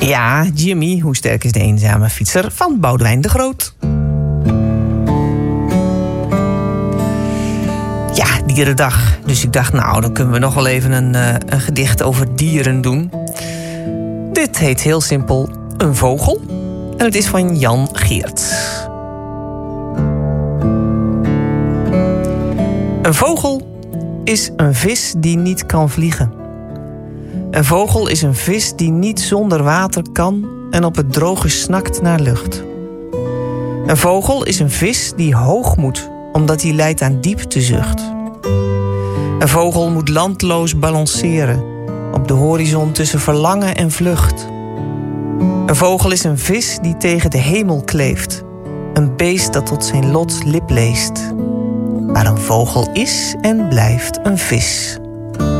Ja, Jimmy, hoe sterk is de eenzame fietser van Boudewijn de Groot. Ja, dierendag. Dus ik dacht, nou, dan kunnen we nog wel even een gedicht over dieren doen. Dit heet heel simpel Een Vogel. En het is van Jan Geert. Een vogel is een vis die niet kan vliegen. Een vogel is een vis die niet zonder water kan en op het droge snakt naar lucht. Een vogel is een vis die hoog moet, omdat hij lijdt aan dieptezucht. Een vogel moet landloos balanceren op de horizon tussen verlangen en vlucht. Een vogel is een vis die tegen de hemel kleeft, een beest dat tot zijn lot lip leest. Maar een vogel is en blijft een vis.